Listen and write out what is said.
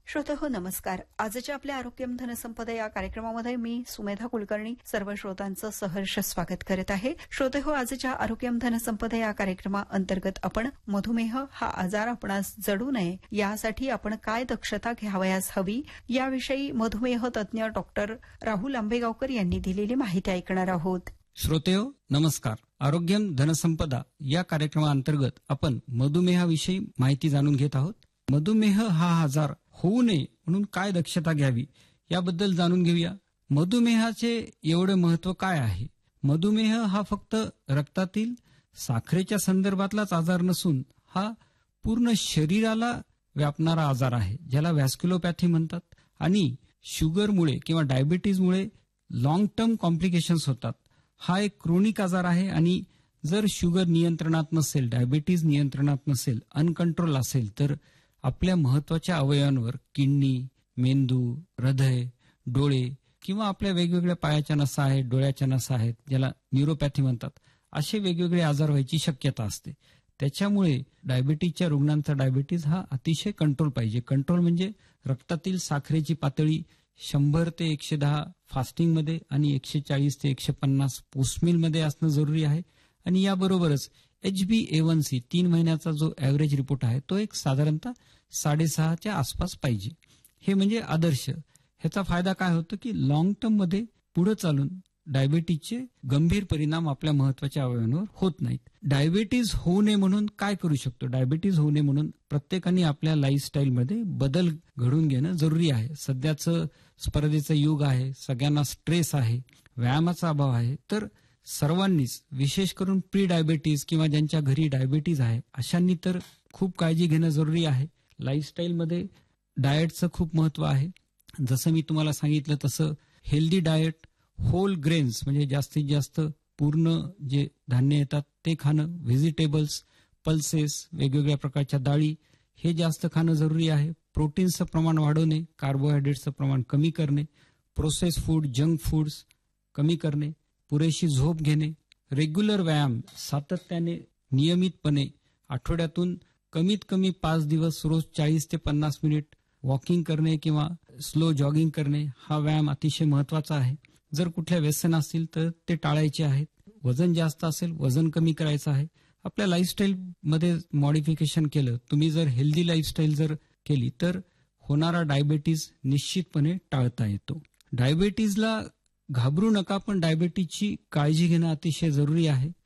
श्रोते हो नमस्कार. आजच्या आपल्या आरोग्यम धनसंपदा या कार्यक्रमामध्ये मी सुमेधा कुलकर्णी सर्व श्रोतांचं सहर्ष स्वागत करत आहे. श्रोते हो आजच्या आरोग्यम धनसंपदा या कार्यक्रमाअंतर्गत आपण मधुमेह हा आजार आपणास जडू नये यासाठी आपण काय दक्षता घ्यावयास हवी याविषयी मधुमेह तज्ज्ञ डॉक्टर राहुल आंबेगावकर यांनी दिलेली माहिती ऐकणार आहोत. श्रोतेहो नमस्कार. आरोग्यम धनसंपदा या कार्यक्रमाअंतर्गत आपण मधुमेहाविषयी माहिती जाणून घेत आहोत. मधुमेह हा आजार होऊ नये म्हणून काय दक्षता घ्यावी याबद्दल जाणून घेऊया. मधुमेहाचे एवढे महत्व काय आहे? मधुमेह हा फक्त रक्तातील साखरेच्या संदर्भातलाच आजार नसून हा पूर्ण शरीराला व्यापणारा आजार आहे, ज्याला व्हॅस्क्युलोपॅथी म्हणतात. आणि शुगरमुळे किंवा डायबिटीजमुळे लॉंग टर्म कॉम्प्लिकेशन्स होतात. हा एक क्रोनिक आजार आहे आणि जर शुगर नियंत्रणात नसेल, डायबिटीज नियंत्रणात नसेल, अनकंट्रोल असेल तर आपल्या महत्वाच्या अवयवांवर किडनी, मेंदू, हृदय, डोळे किंवा आपल्या वेगवेगळ्या पायाच्या नसा आहेत, डोळ्याच्या नसा आहेत, ज्याला न्यूरोपॅथी म्हणतात, असे वेगवेगळे आजार व्हायची शक्यता असते. त्याच्यामुळे डायबिटीजच्या रुग्णांचा डायबिटीज हा अतिशय कंट्रोल पाहिजे. कंट्रोल म्हणजे रक्तातील साखरेची पातळी 100 ते 110 फास्टिंगमध्ये आणि 140 ते 150 पोस्टमीलमध्ये असणं जरुरी आहे. आणि याबरोबरच HbA1c 3 महिन्याचा जो ऍव्हरेज रिपोर्ट आहे तो एक साधारणतः 6.5च्या आसपास पाहिजे. हे म्हणजे आदर्श. ह्याचा फायदा काय होतो की लॉंग टर्म मध्ये पुढे चालून डायबिटीजचे गंभीर परिणाम आपल्या महत्वाच्या अवयवांवर होत नाहीत. डायबिटीज होऊ नये म्हणून काय करू शकतो? डायबिटीज होऊ नये म्हणून प्रत्येकाने आपल्या लाईफस्टाईलमध्ये बदल घडवून घेणं जरुरी आहे. सध्याचं स्पर्धेचं युग आहे, सगळ्यांना स्ट्रेस आहे, व्यायामाचा अभाव आहे. तर सर्वांनीच, विशेष करून प्री डायबिटीज किंवा ज्यांच्या घरी डायबिटीज आहे अशांनी तर खूप काळजी घेणं जरुरी आहे. लाईफस्टाईलमध्ये डाएटचं खूप महत्व आहे. जसं मी तुम्हाला सांगितलं तसं हेल्दी डाएट, होल ग्रेन्स म्हणजे जास्तीत जास्त पूर्ण जे धान्य येतात ते खाणं, व्हेजिटेबल्स, पल्सेस, वेगवेगळ्या प्रकारच्या डाळी हे जास्त खाणं जरुरी आहे. प्रोटीन्सचं प्रमाण वाढवणे, कार्बोहायड्रेट्सचं प्रमाण कमी करणे, प्रोसेस फूड, जंक फूड्स कमी करणे, पुरेशी झोप घेणे, रेग्युलर व्यायाम सातत्याने नियमितपणे आठवड्यातून कमीत कमी 5 दिवस रोज 40 ते 50 मिनिट वॉकिंग करणे किंवा स्लो जॉगिंग करणे हा व्यायाम अतिशय महत्वाचा आहे. जर कुठल्या व्यसन असतील तर ते टाळायचे आहेत. वजन जास्त असेल, वजन कमी करायचं आहे. आपल्या लाईफस्टाईल मध्ये मॉडिफिकेशन केलं, तुम्ही जर हेल्दी लाईफस्टाईल जर केली तर होणारा डायबिटीज निश्चितपणे टाळता येतो. डायबिटीजला घाबरू नका, पण डायबिटीजची काळजी घेणं अतिशय जरुरी आहे.